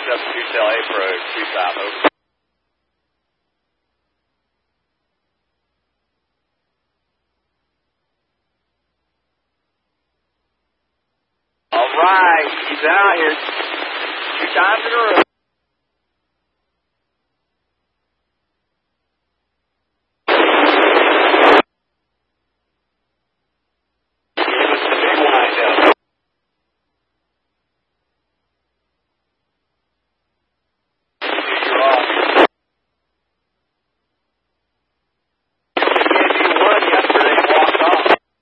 272 tail approach, 2 south, over. All right, he's out here 2 times in a row.